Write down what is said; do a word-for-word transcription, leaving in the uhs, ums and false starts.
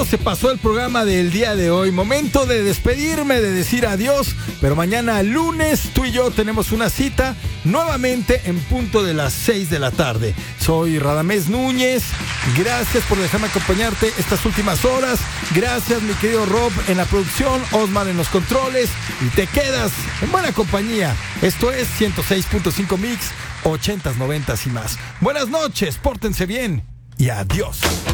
rápido se pasó el programa del día de hoy. Momento de despedirme, de decir adiós. Pero mañana lunes tú y yo tenemos una cita nuevamente en punto de las seis de la tarde. Soy Radamés Núñez. Gracias por dejarme acompañarte estas últimas horas. Gracias mi querido Rob en la producción, Osman en los controles. Y te quedas en buena compañía. Esto es ciento seis punto cinco Mix, ochentas, noventas y más. Buenas noches, pórtense bien y adiós.